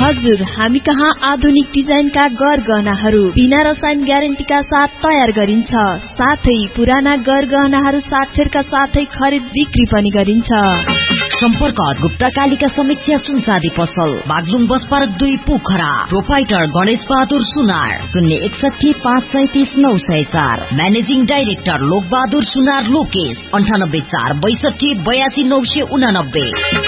हजुर, हामी कहाँ आधुनिक डिजाइनका गहनाहरू बिना रसायन ग्यारेन्टीका साथ तयार गरिन्छ। साथै पुराना गहनाहरू साक्षरका साथै खरिद बिक्री पनि गरिन्छ। सम्पर्क गुप्ता कालिका समीक्षा सुनचाँदी पसल, Baglung bus park 2 Pokhara. Proprietor Ganesh Bahadur सुनार, 061 537 904। म्यानेजिङ डाइरेक्टर लोक बहादुर सुनार लोकेश, 98 462 82 989।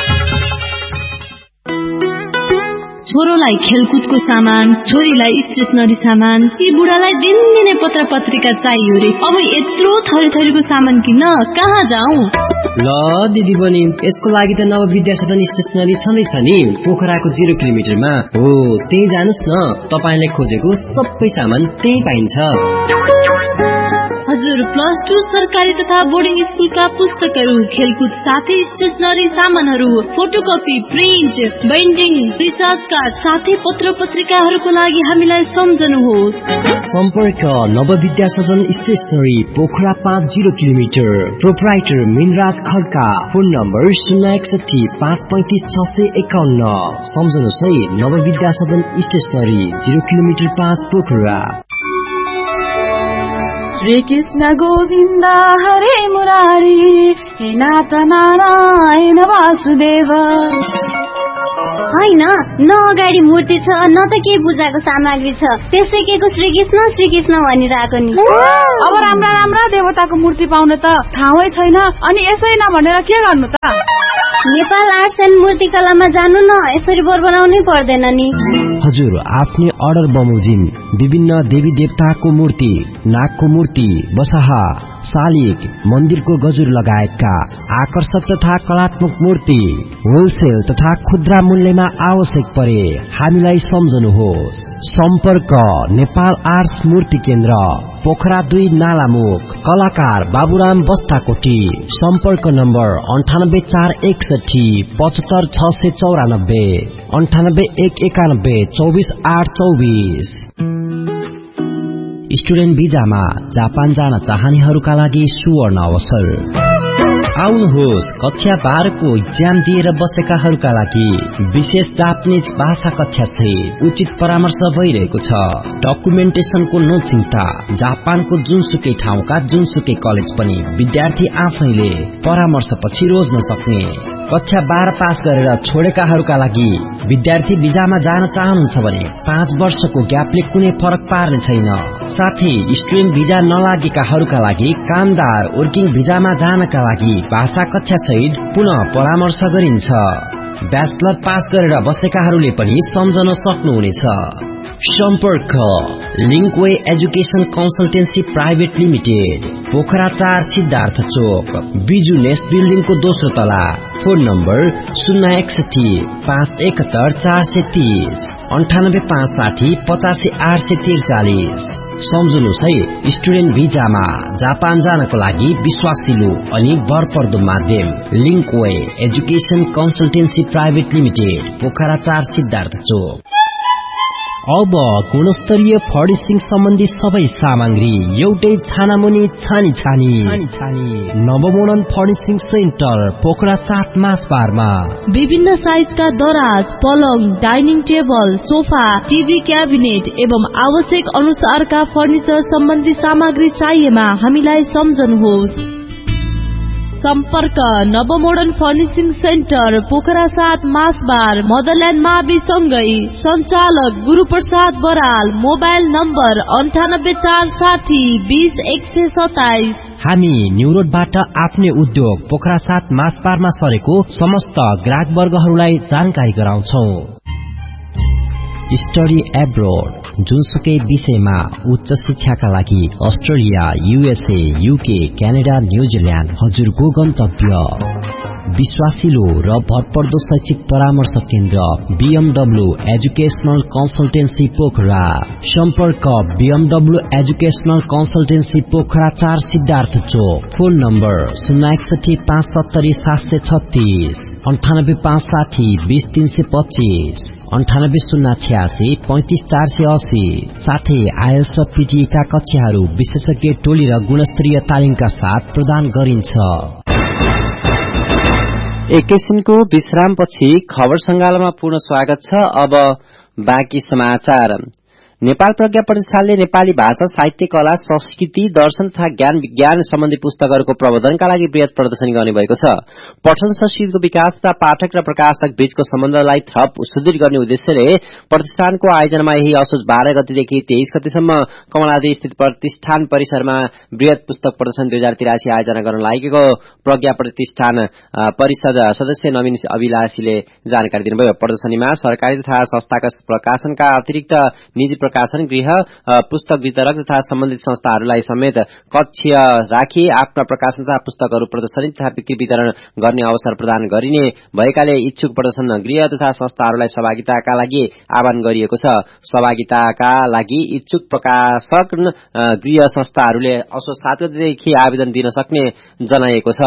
छोरोलाई खेलकुदको सामान, छोरीलाई स्टेशनरी सामान, यी बुढालाई दिनदिनै पत्र पत्रिका चाहियो रे। अब यत्रो थरी थरीको सामान किन्न कहाँ जाऊ? ल दिदी बहिनी, यसको लागि त नव विद्या सदन स्टेशनरी छँदैछ नि, पोखराको 0 किलोमिटरमा हो। त्यही जानुस् न, तपाईले खोजेको सबै सामान त्यही पाइन्छ। हजुर, +2 सरकारी तथा बोर्डिङ स्कुलका पुस्तकहरू, खेलकुद साथै स्टेशनरी सामानहरू, photocopy, print, binding, recharge card साथै पत्र पत्रिकाहरूको लागि हामीलाई सम्झनुहोस्। सम्पर्क नव विद्या सदन stationery, Pokhara 5 0 kilometre. Proprietor Minraj Khadka. Phone number 061 535 651। सम्झनुहोस् है, नव विद्या सदन स्टेशनरी, 0 किलोमिटर 5 पोखरा। हरे कृष्ण गोविन्द हरे मुरारी, हे नाथ नारायण वासुदेव। होइन, न अगाडि मूर्ति छ न त के पूजाको सामग्री छ, त्यसै केको श्री कृष्ण श्री कृष्ण भनिरहेको नि। अब राम्रा राम्रा देवताको मूर्ति पाउन त ठाउँै छैन, अनि यसै नभनेर के गर्नु त? नेपाल आर्ट्स एन्ड मूर्तिकलामा जानु न, यसरी बोर बनाउनै पर्दैन नि। हजुर, आफ्नै अर्डर बमोजिम विभिन्न देवी देवताको मूर्ति, नागको मूर्ति, बसहा, शालिग, मन्दिरको गजुर लगायतका आकर्षक तथा कलात्मक मूर्ति होलसेल तथा खुद्रा मूल्यमा आवश्यक परे हामीलाई सम्झनुहोस्। सम्पर्क नेपाल आर्ट्स मूर्ति केन्द्र, पोखरा 2 नालामुख। कलाकार बाबुराम बस्ताकोटी। सम्पर्क नम्बर 98 461 75 694, 98 191 24 8 24। स्टुडेन्ट भिजामा जापान जान चाहनेहरूका लागि सुवर्ण अवसर। आउनुहोस्, कक्षा 12 को इक्जाम दिएर बसेकाहरूका लागि विशेष जापानिज भाषा कक्षा चाहिँ उचित परामर्श भइरहेको छ। डकुमेन्टेसनको नचिन्ता। जापानको जुनसुकै ठाउँका जुनसुकै कलेज पनि विद्यार्थी आफैले परामर्श पछि रोज्न सक्ने। कक्षा 12 पास गरेर छोडेकाहरूका लागि विद्यार्थी भिजामा जान चाहनुहुन्छ भने 5 वर्षको ग्यापले कुनै फरक पार्ने छैन। साथै स्टुडेन्ट भिजा नलागेकाहरूका लागि कामदार वर्किङ भिजामा जानका लागि भाषा कक्षा सहित पुनः परामर्श गरिन्छ। ब्याचलर पास गरेर बसेकाहरूले पनि सम्झन सक्नुहुनेछ। सम्पर्क लिङ्कवे education consultancy private limited, Pokhara 4 Siddhartha चोक, बिजु नेस्ट बिल्डिङको दोस्रो तला। Phone number 061 571 430, 98 560 85 843। सम्झनुहोस् है, स्टुडेन्ट भिजामा जापान जानको लागि विश्वासिलो अनि भरपर्दो माध्यम लिङ्कवे education consultancy private limited, Pokhara 4 Siddhartha चोक। अब गुणस्तरीय फर्निसिङ सम्बन्धी सबै सामग्री एउटै छानामुनि छानी छानी नवमोडर्न फर्निसिङ सेन्टर, पोखरा 7 मासबारमा। विभिन्न साइजका दराज, पलङ, dining table, sofa, TV cabinet एवं आवश्यक अनुसारका फर्निचर सम्बन्धी सामग्री चाहिएमा हामीलाई सम्झनुहोस्। सम्पर्क नवमोडर्न फर्निसिङ सेन्टर, पोखरा 7 मासबार, मदरल्यान्ड मावि सँगै। सञ्चालक गुरुप्रसाद बराल। Mobile number 98 460 20 127। हामी न्यू रोडबाट आफ्नै उद्योग पोखरा 7 मासबारमा सरेको समस्त ग्राहक वर्गहरूलाई जानकारी गराउँछौ। स्टडी एब्रोड, जुनसुकै विषयमा उच्च शिक्षाका लागि अस्ट्रेलिया, युएसए, युके, क्यानाडा, न्यूजील्यान्ड हजुरको गन्तव्य। विश्वासिलो र भरपर्दो शैक्षिक परामर्श केन्द्र BMW एजुकेशनल कन्सल्टेन्सी पोखरा। सम्पर्क BMW educational consultancy Pokhara 4 Siddhartha चोक। Phone number 061 570 736, 98 560 20 325, 98 086 35 480। साथै आइएल्स र PTE का कक्षाहरू विशेषज्ञ टोली र गुणस्तरीय तालिमका साथ प्रदान गरिन्छ। एकैछिनको विश्रामपछि खबर संगालोमा पुनः स्वागत छ। अब बाँकी समाचार। नेपाल प्रज्ञा प्रतिष्ठानले नेपाली भाषा, साहित्य, कला, संस्कृति, दर्शन तथा ज्ञान विज्ञान सम्बन्धी पुस्तकहरूको प्रवर्धनका लागि बृहत प्रदर्शनी गर्ने भएको छ। पठन संस्कृतिको विकास तथा पाठक र प्रकाशक बीचको सम्बन्धलाई थप सुदृढ गर्ने उद्देश्यले प्रतिष्ठानको आयोजनामा यही असोज 12 गतेदेखि 23 गतेसम्म कमलादी स्थित प्रतिष्ठान परिसरमा बृहत पुस्तक प्रदर्शन 2083 आयोजना गर्न लागेको प्रज्ञा प्रतिष्ठान परिषद सदस्य नवीन अभिलाषीले जानकारी दिनुभयो। प्रदर्शनीमा सरकारी तथा संस्थाका प्रकाशनका अतिरिक्त निजी प्रकाशन गृह, पुस्तक वितरक तथा सम्बन्धित संस्थाहरूलाई समेत कक्ष राखी आफ्ना प्रकाशन तथा पुस्तकहरू प्रदर्शनी तथा बिक्री वितरण गर्ने अवसर प्रदान गरिने भएकाले इच्छुक प्रदर्शन गृह तथा संस्थाहरूलाई सहभागिताका लागि आह्वान गरिएको छ। सहभागिताका लागि इच्छुक प्रकाशक गृह संस्थाहरूले असोज 7 गतेदेखि आवेदन दिन सक्ने जनाएको छ।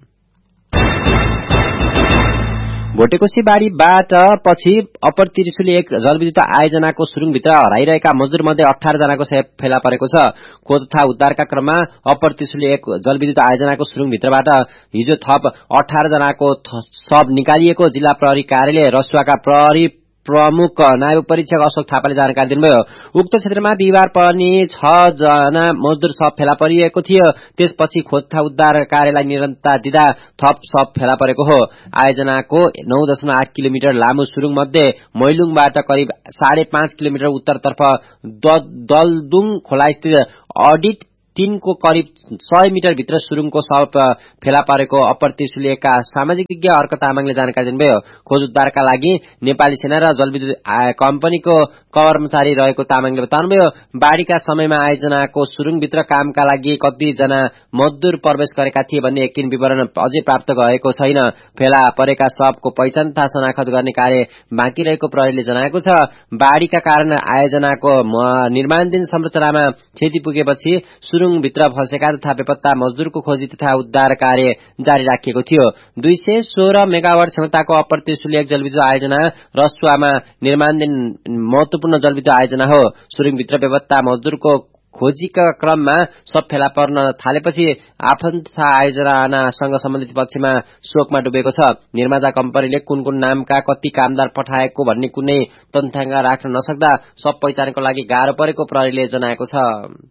भोटेकोशी बाढीबाट पछि अप्पर त्रिशुली 1 जलविद्युत आयोजनाको सुरुङभित्र हराइरहेका मजदूर मध्ये 18 जनाको शव फेला परेको छ। खोज तथा उद्धारका क्रममा अप्पर त्रिशुली 1 जलविद्युत आयोजनाको सुरुङभित्रबाट हिजो थप 18 जनाको शव निकालिएको जिल्ला प्रहरी कार्यालय रसुवाका प्रहरी प्रमुख नायब परीक्षक अशोक थापाले जानकारी दिनुभयो। उक्त क्षेत्रमा बिहिबार पनि 6 जना मजदूर शव फेला परिएको थियो। त्यसपछि खोज तथा उद्धार कार्यलाई निरन्तरता दिँदा थप शव फेला परेको हो। आयोजनाको 9.8 किलोमिटर लामो सुरुङ मध्ये मैलुङबाट करिब 5.5 किलोमिटर उत्तरतर्फ दलदुङ खोलास्थित अडिट 3 को करिब 100 मिटर भित्र सुरुङको शव फेला परेको अप्पर त्रिशुली का सामाजिक विज्ञ अर्क तामाङले जानकारी दिनुभयो। खोज उद्धारका लागि नेपाली सेना र जलविद्युत कम्पनीको कर्मचारी रहेको तामाङले बताउनुभयो। बाढीका समयमा आयोजनाको सुरुङभित्र कामका लागि कति जना मजदूर प्रवेश गरेका थिए भन्ने यकिन विवरण अझै प्राप्त भएको छैन। फेला परेका शवको पहिचान तथा शनाखत गर्ने कार्य बाँकी रहेको प्रहरीले जनाएको छ। बाढीका कारण आयोजनाको निर्माणाधीन संरचनामा क्षति पुगेपछि सुरुङभित्र फँसेका तथा बेपत्ता मजदूरको खोजी तथा उद्धार कार्य जारी राखिएको थियो। 216 मेगावाट क्षमताको अप्पर त्रिशुली 1 जलविद्युत आयोजना रसुवामा निर्माणाधीन महत्वपूर्ण जलविद्युत आयोजना हो। सुरुङभित्र बेपत्ता मजदूरको खोजीका क्रममा सब फेला पर्न थालेपछि आफन्त तथा आयोजनासँग सम्बन्धित पक्षमा शोकमा डुबेको छ। निर्माता कम्पनीले कुन कुन नामका कति कामदार पठाएको भन्ने कुनै तथ्याङ्क राख्न नसक्दा सब पहिचानको लागि गाह्रो परेको प्रहरीले जनाएको छ।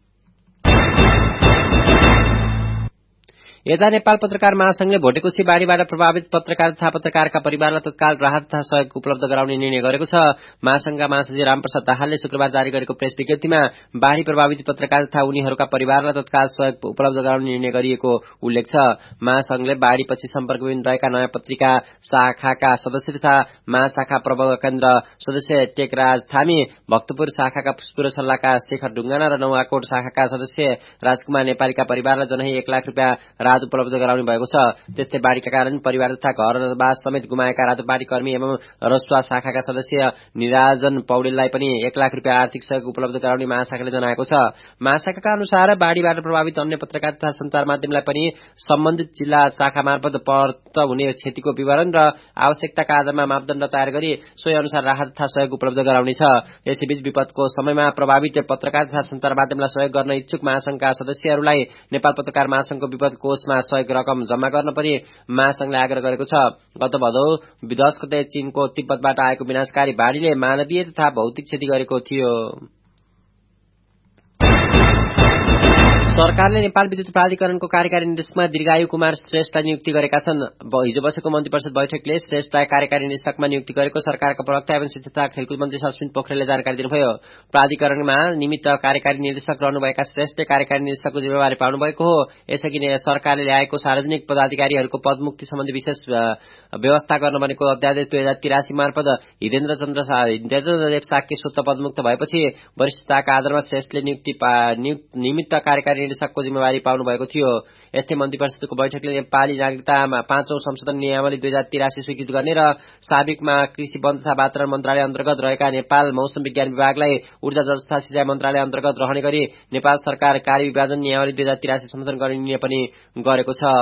यता नेपाल पत्रकार महासंघले भोटेकोशी बाढीबाट प्रभावित पत्रकार तथा पत्रकारका परिवारलाई तत्काल राहत तथा सहयोग उपलब्ध गराउने निर्णय गरेको छ। महासंघका महासचिव रामप्रसाद दाहालले शुक्रबार जारी गरेको प्रेस विज्ञप्तिमा बाढी प्रभावित पत्रकार तथा उनीहरूका परिवारलाई तत्काल सहयोग उपलब्ध गराउने निर्णय गरिएको उल्लेख छ। महासंघले बाढीपछि सम्पर्कविहीन रहेका नयाँ पत्रिका शाखाका सदस्य तथा महाशाखा प्रबन्धक केन्द्र सदस्य टेकराज थामी, भक्तपुर शाखाका पुष्पूर सल्लाहकार शेखर ढुङ्गाना र नौवाकोट शाखाका सदस्य राजकुमार नेपालीका परिवारलाई जनै 1 लाख रुपियाँ राहत उपलब्ध गराउने भएको छ। त्यस्तै बाढीका कारण परिवार तथा घरबास समेत गुमाएका राजपार्टी कर्मी एवं रसुवा शाखाका सदस्य निराजन पौडेललाई पनि 1 लाख रुपियाँ आर्थिक सहयोग उपलब्ध गराउने महाशाखाले जनाएको छ। महाशाखाका अनुसार बाढीबाट प्रभावित अन्य पत्रकार तथा सञ्चार माध्यमलाई पनि सम्बन्धित जिल्ला शाखा मार्फत प्राप्त हुने क्षतिको विवरण र आवश्यकताका आधारमा मापदण्ड तयार गरी सोही अनुसार राहत तथा सहयोग उपलब्ध गराउनेछ। यसैबीच विपदको समयमा प्रभावित पत्रकार तथा सञ्चार माध्यमलाई सहयोग गर्न इच्छुक महासंघका सदस्यहरूलाई नेपाल पत्रकार महासंघको विपद कोषमा सहयोग रकम जम्मा गर्न पनि महासंघले आग्रह गरेको छ। गत भदौ 10 गते चीनको तिब्बतबाट आएको विनाशकारी बाढीले मानवीय तथा भौतिक क्षति गरेको थियो। सरकारले नेपाल विद्युत प्राधिकरणको कार्यकारी निर्देशकमा दीर्घायु कुमार श्रेष्ठलाई नियुक्ति गरेका छन्। हिजो बसेको मन्त्री परिषद बैठकले श्रेष्ठलाई कार्यकारी निर्देशकमा नियुक्ति गरेको सरकारका प्रवक्ता एवं शिक्षा तथा खेलकुद मन्त्री सस्मिन पोखरेलले जानकारी दिनुभयो। प्राधिकरणमा निमित्त कार्यकारी निर्देशक रहनुभएका श्रेष्ठले कार्यकारी निर्देशकको जिम्मेवारी पाउनु भएको हो। यसअघि सरकारले ल्याएको सार्वजनिक पदाधिकारीहरूको पदमुक्ति सम्बन्धी विशेष व्यवस्था गर्न बनेको अध्यादेश 2083 मार्फत हितेन्द्र देव साक्य स्वत पदमुक्त भएपछि वरिष्ठताका आधारमा श्रेष्ठले निमित्त कार्यकारी निर्देशकको जिम्मेवारी पाउनु भएको थियो। यस्तै मन्त्री परिषदको बैठकले नेपाली नागरिकतामा 5औं संशोधन नियमावली 2083 स्वीकृत गर्ने र साबिकमा कृषि वन तथा वातावरण मन्त्रालय अन्तर्गत रहेका नेपाल मौसम विज्ञान विभागलाई ऊर्जा जल तथा सिंचाई मन्त्रालय अन्तर्गत रहने गरी नेपाल सरकार कार्य विभाजन नियमावली 2083 संशोधन गर्ने निर्णय पनि गरेको छ।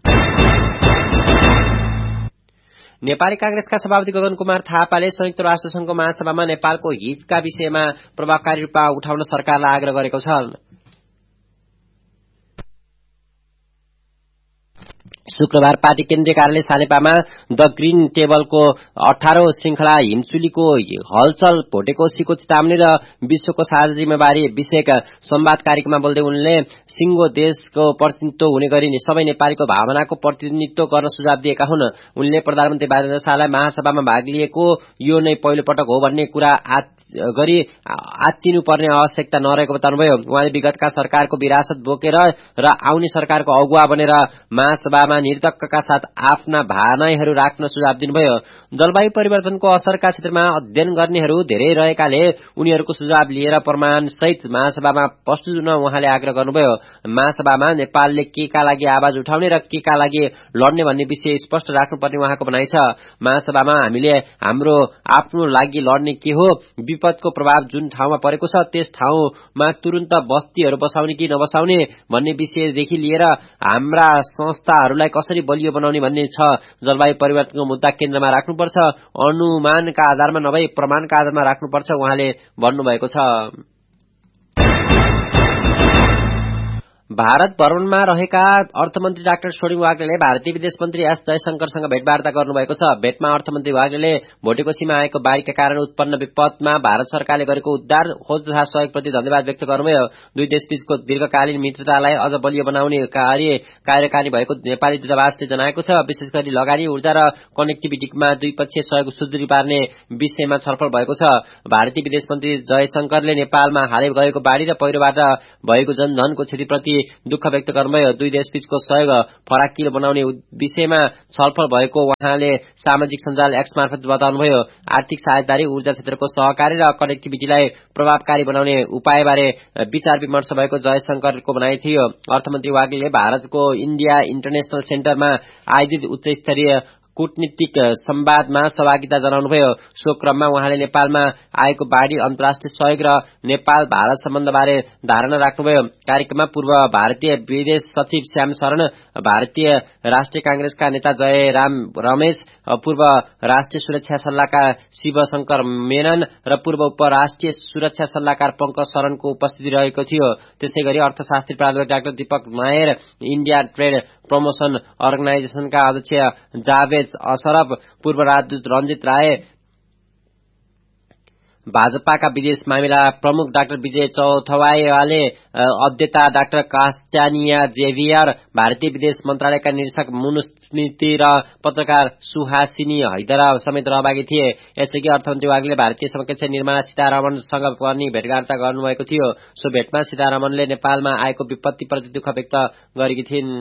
नेपाली कांग्रेसका सभापति गगन कुमार थापाले संयुक्त राष्ट्र संघको महासभामा नेपालको हितका विषयमा प्रभावकारी रूपमा उठाउन सरकारलाई आग्रह गरेको छ। शुक्रबार पार्टी केन्द्रीय कार्यालय सानेपामा द ग्रीन टेबलको 18औं श्रृंखला हिमचुलीको हलचल भोटेकोसीको चेतावनी र विश्वको साझा जिम्मेवारी विषयक संवाद कार्यक्रममा बोल्दै उनले सिंगो देशको प्रतिनिधित्व हुने गरी सबै नेपालीको भावनाको प्रतिनिधित्व गर्न सुझाव दिएका हुन्। उनले प्रधानमन्त्री बालेन्द्र शाहलाई महासभामा भाग लिएको यो नै पहिलो पटक हो भन्ने कुरा गरी आत्तिनुपर्ने आवश्यकता नरहेको बताउनुभयो। उहाँले विगतका सरकारको विरासत बोकेर र आउने सरकारको अगुवा बनेर महासभामा निर्धक्कका साथ आफ्ना भावनाहरू राख्न सुझाव दिनुभयो। जलवायु परिवर्तनको असरका क्षेत्रमा अध्ययन गर्नेहरू धेरै रहेकाले उनीहरूको सुझाव लिएर प्रमाण सहित महासभामा प्रस्तुत हुन उहाँले आग्रह गर्नुभयो। महासभामा नेपालले केका लागि आवाज उठाउने र केका लागि लड्ने भन्ने विषय स्पष्ट राख्नुपर्ने उहाँको भनाइ छ। महासभामा हामीले हाम्रो आफ्नो लागि लड्ने के हो, विपदको प्रभाव जुन ठाउँमा परेको छ त्यस ठाउँमा तुरन्त बस्तीहरू बसाउने कि नबसाउने भन्ने विषयदेखि लिएर हाम्रा संस्थाहरूलाई कसरी बलियो बनाउने भन्ने छ। जलवायु परिवर्तनको मुद्दा केन्द्रमा राख्नुपर्छ, अनुमानका आधारमा नभई प्रमाणका आधारमा राख्नुपर्छ उहाँले भन्नुभएको छ। भारत भ्रमणमा रहेका अर्थमन्त्री डाक्टर छोडिङ वाग्लेले भारतीय विदेश मन्त्री एस जयशंकरसँग भेटवार्ता गर्नुभएको छ। भेटमा अर्थमन्त्री वाग्लेले भोटेकोसीमा आएको बाढीका कारण उत्पन्न विपदमा भारत सरकारले गरेको उद्धार खोज तथा सहयोगप्रति धन्यवाद व्यक्त गर्नुभयो। दुई देशबीचको दीर्घकालीन मित्रतालाई अझ बलियो बनाउने कार्यकारी भएको नेपाली दूतावासले जनाएको छ। विशेष गरी लगानी, ऊर्जा र कनेक्टिभिटीमा द्विपक्षीय सहयोग सुदृढ पार्ने विषयमा छलफल भएको छ। भारतीय विदेश मन्त्री जयशंकरले नेपालमा हालै गएको बाढी र पहिरोबाट भएको जनधनको क्षतिप्रति दुःख व्यक्त गर्नुभयो। दुई देशबीचको सहयोग फराकिलो बनाउने विषयमा छलफल भएको उहाँले सामाजिक सञ्जाल एक्स मार्फत बताउनुभयो। आर्थिक साझेदारी, ऊर्जा क्षेत्रको सहकारी र कनेक्टिभिटीलाई प्रभावकारी बनाउने उपायबारे विचार विमर्श भएको जयशंकरको भनाइ थियो। अर्थमन्त्री वाग्लेले भारतको इण्डिया इन्टरनेशनल सेन्टरमा आयोजित उच्चस्तरीय कूटनीतिक संवादमा सहभागिता जनाउनुभयो। सो क्रममा उहाँले नेपालमा आएको बाढी, अन्तर्राष्ट्रिय सहयोग र नेपाल भारत सम्बन्धबारे धारणा राख्नुभयो। कार्यक्रममा पूर्व भारतीय विदेश सचिव श्याम शरण, भारतीय राष्ट्रिय कांग्रेसका नेता जयराम रमेश, पूर्व राष्ट्रिय सुरक्षा सल्लाहकार शिवशंकर मेनन र पूर्व उपराष्ट्रिय सुरक्षा सल्लाहकार पंकज शरणको उपस्थिति रहेको थियो। त्यसैगरी अर्थशास्त्री प्राध्यापक doctor Deepak Nair, India trade promotion अर्गनाइजेशनका अध्यक्ष जावेद अशरफ, पूर्व राजदूत रञ्जित राय, भाजपाका विदेश मामिला प्रमुख डाक्टर विजय चौथवाले, अध्यक्ष डाक्टर कास्टानिया जेभियर, भारतीय विदेश मन्त्रालयका निरीक्षक मुनुस्मृति र पत्रकार सुहासिनी हैदरा समेत सहभागी थिए। यसअघि अर्थमन्त्री वाग्लेले भारतीय समकक्ष निर्मला सीतारमणसँग पनि भेटवार्ता गर्नुभएको थियो। सो भेटमा सीतारमणले नेपालमा आएको विपत्तिप्रति दुःख व्यक्त गरेकी थिइन्।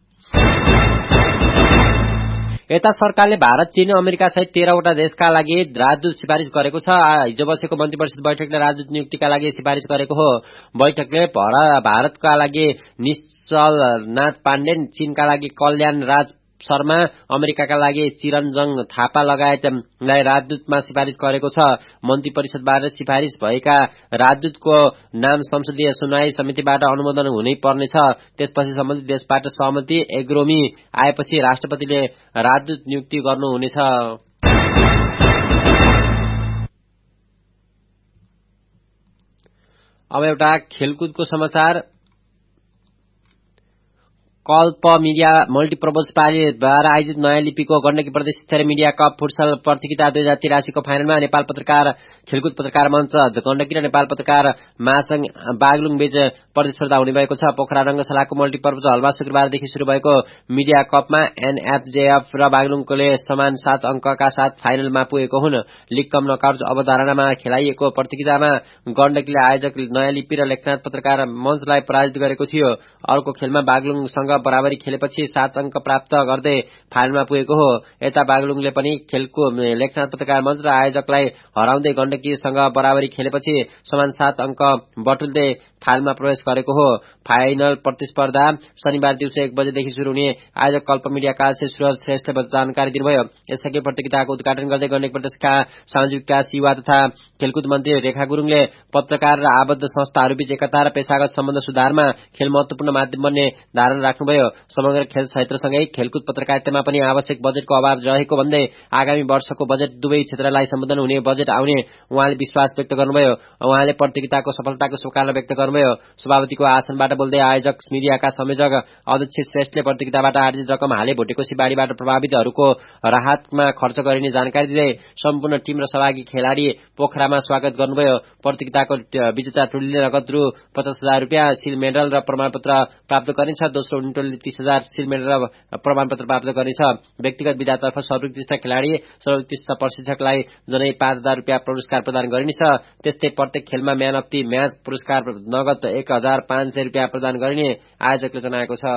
यता सरकारले भारत, चीन, अमेरिका सहित 13 वटा देशका लागि राजदूत सिफारिश गरेको छ। हिजो बसेको मन्त्री परिषद बैठकले राजदूत नियुक्तिका लागि सिफारिश गरेको हो। बैठकले भारतका लागि निश्चल नाथ पाण्डे, चीनका लागि कल्याण राज शर्मा, अमेरिकाका लागि चिरञ्जन थापा लगायतलाई राजदूतमा सिफारिश गरेको छ। मन्त्री परिषदबाट सिफारिश भएका राजदूतको नाम संसदीय सुनवाई समितिबाट अनुमोदन हुनै पर्नेछ। त्यसपछि सम्बन्धित देशबाट सहमति एग्रोमी आएपछि राष्ट्रपतिले राजदूत नियुक्ति गर्नुहुनेछ। अब एउटा खेलकुदको समाचार। कल्प मिडिया मल्टिपर्पज पार्टीद्वारा आयोजित नयाँ लिपिको गण्डकी प्रदेश स्तरीय मिडिया कप फुटसल प्रतियोगिता 2083 को फाइनलमा नेपाल पत्रकार खेलकुद पत्रकार मञ्च गण्डकी र नेपाल पत्रकार महासंघ बागलुङ बीच प्रतिस्पर्धा हुने भएको छ। पोखरा रंगशालाको मल्टिपर्पज हलमा शुक्रबारदेखि शुरू भएको मिडिया कपमा एनएफजेएफ र बागलुङकोले समान 7 अंकका साथ फाइनलमा पुगेको हुन्। लिग कम नकआउट अवधारणामा खेलाइएको प्रतियोगितामा गण्डकीले आयोजक नयाँ लिपि र लेखनाथ पत्रकार मञ्चलाई पराजित गरेको थियो। अर्को खेलमा बागलुङसँग बराबरी खेलेपछि 7 अंक प्राप्त गर्दै फाइनलमा पुगेको हो। यता बागलुङले पनि खेलको लेखनाथ पत्रकार मञ्च र आयोजकलाई हराउँदै गण्डकीसँग बराबरी खेलेपछि समान 7 अंक बटुल्दै फाइनलमा प्रवेश गरेको हो। फाइनल प्रतिस्पर्धा शनिबार दिउँसो 1 बजेदेखि शुरू हुने आयोजक कल्प मिडिया कालसे सूरज श्रेष्ठले जानकारी दिनुभयो। यसअघि प्रतियोगिताको उद्घाटन गर्दै गण्डकी प्रदेशका सामाजिक विकास, युवा तथा खेलकुद मन्त्री रेखा गुरुङले पत्रकार र आबद्ध संस्थाहरूबीच एकता र पेशागत सम्बन्ध सुधारमा खेल महत्वपूर्ण माध्यम बन्ने धारणा राख्नु राख्नुभयो। समग्र खेल क्षेत्रसँगै खेलकुद पत्रकारितामा पनि आवश्यक बजेटको अभाव रहेको भन्दै आगामी वर्षको बजेट दुवै क्षेत्रलाई सम्बोधन हुने बजेट आउने उहाँले विश्वास व्यक्त गर्नुभयो। उहाँले प्रतियोगिताको सफलताको शुभकामना व्यक्त गर्नुभयो। सभापतिको आसनबाट बोल्दै आयोजक मिडियाका संयोजक अध्यक्ष श्रेष्ठले प्रतियोगिताबाट आर्जित रकम हालै भोटेकोशी बाढीबाट प्रभावितहरूको राहतमा खर्च गरिने जानकारी दिँदै सम्पूर्ण टिम र सहभागी खेलाडी पोखरामा स्वागत गर्नुभयो। प्रतियोगिताको विजेता टोलीले नगद रु 50,000 रुपियाँ, सिल मेडल र प्रमाणपत्र प्राप्त गर्नेछ। दोस्रो हुने टोलीले 30,000 सिल मेडल र प्रमाणपत्र प्राप्त गर्नेछ। व्यक्तिगत विधातर्फ सर्वोत्कृष्ट खेलाडी, सर्वोत्कृष्ट प्रशिक्षकलाई जनै 5,000 रुपियाँ पुरस्कार प्रदान गरिनेछ। त्यस्तै प्रत्येक खेलमा म्यान अफ दि म्याच पुरस्कार नगद 1,500 रुपियाँ प्रदान गरिने आयोजकले जनाएको छ।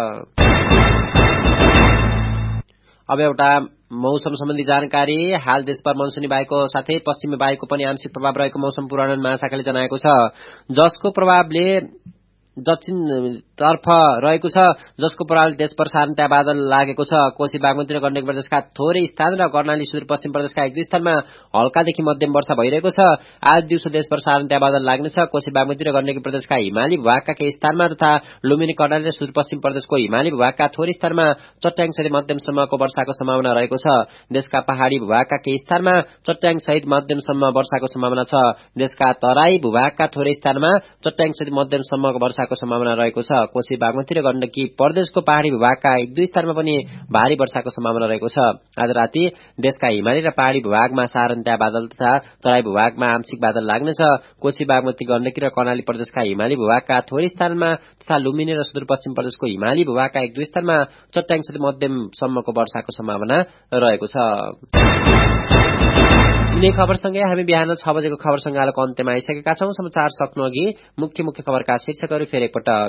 अब एउटा मौसम सम्बन्धी जानकारी। हाल देशभर मनसुनी वायुको साथै पश्चिमी वायुको पनि आंशिक प्रभाव रहेको मौसम पूर्वानुमान महाशाखाले जनाएको छ, जसको प्रभावले दक्षिणतर्फ रहेको छ, जसको प्रभावले देशभर साधारणतया बादल लागेको छ। कोशी बागमती र गण्डकी प्रदेशका थोरै स्थान र कर्णाली सुदूरपश्चिम प्रदेशका एक दुई स्थानमा हल्कादेखि मध्यम वर्षा भइरहेको छ। आज दिउँसो देशभर साधारणतया बादल लाग्नेछ। कोशी बागमती र गण्डकी प्रदेशका हिमाली भूभागका केही स्थानमा तथा लुम्बिनी, कर्णाली र सुदूरपश्चिम प्रदेशको हिमाली भूभागका थोरै स्थानमा चट्याङसहित मध्यमसम्मको वर्षाको सम्भावना रहेको छ। देशका पहाड़ी भूभागका केही स्थानमा चट्याङसहित मध्यमसम्म वर्षाको सम्भावना छ। देशका तराई भूभागका थोरै स्थानमा चट्याङसहित मध्यमसम्मको वर्षाको सम्भावना रहेको छ। कोशी बागमती र गण्डकी प्रदेशको पहाड़ी भूभागका एक दुई स्थानमा पनि भारी वर्षाको सम्भावना रहेको छ। आज राति देशका हिमाली र पहाड़ी भूभागमा साधारणतया बादल तथा तराई भूभागमा आंशिक बादल लाग्नेछ। कोशी बागमती गण्डकी र कर्णाली प्रदेशका हिमाली भूभागका थोरै स्थानमा तथा लुम्बिनी र सुदूरपश्चिम प्रदेशको हिमाली भूभागका एक दुई स्थानमा चट्याङसहित मध्यमसम्मको वर्षाको सम्भावना रहेको छ। यिनै खबरसँगै हामी बिहान 6 बजेको खबर संगालोको अन्त्यमा आइसकेका छौं। समाचार सक्नु अघि मुख्य खबरका शीर्षकहरू फेरि एकपटक।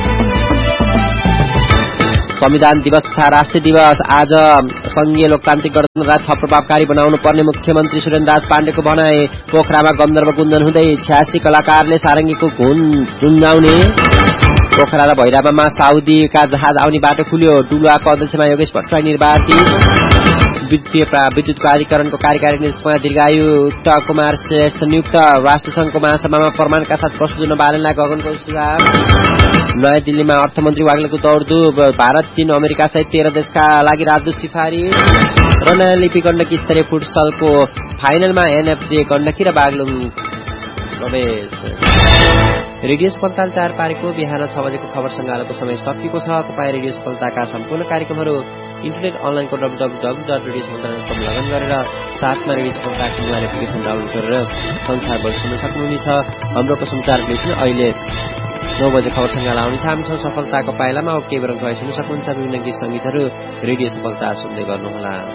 संविधान दिवस तथा राष्ट्रिय दिवस आज संघीय लोकतान्त्रिक गणतन्त्रलाई थप प्रभावकारी बनाउनु पर्ने मुख्यमन्त्री सुरेन्द्रनाथ पाण्डेको भनाई। पोखरामा गन्धर्व गुन्जन हुँदै 86 कलाकारले सारङ्गीको घुन टुङ्गाउने। पोखरा र भैरवमा साउदीका जहाज आउने बाटो खुल्यो। डुलुवाको अध्यक्षमा योगेश भट्टराई निर्वाचित। विद्युत प्राधिकरणको कार्यकारी निर्देशकमा दीर्घायुक्त कुमार श्रेष्ठ नियुक्त। राष्ट्रसंघको महासभामा प्रमाणका साथ प्रस्तुत हुन बालनलाई गगनको सुझाव। नयाँ दिल्लीमा अर्थमन्त्री वाग्लेको दौडधुप। भारत, चीन, अमेरिका सहित 13 देशका लागि राजदूत सिफारिस। र नयाँ लिपि गण्डकी स्तरीय फुटसलको फाइनलमा एनएफजे गण्डकी र बागलुङ प्रवेश। रेडियो सफलता तयार पारेको बिहान 6 बजेको खबर संगालोको समय सकिएको छ। तपाईँ रेडियो सफलताका सम्पूर्ण कार्यक्रमहरू इन्टरनेट अनलाइनको www.radiosafalta.com लगन गरेर साथमा रेडियो सफलताको मोबाइल एप्लिकेसन डाउनलोड गरेर संसारभर सुन्न सक्नुहुनेछ। हाम्रो समाचार बुलेटिन अहिले 9 बजे खबर संगाल आउनेछ। हामीसँग सफलताको पाइलामा केही बेर गए सुन्न सक्नुहुन्छ। विभिन्न गीत संगीतहरू रेडियो सफलता सुन्दै गर्नुहोला।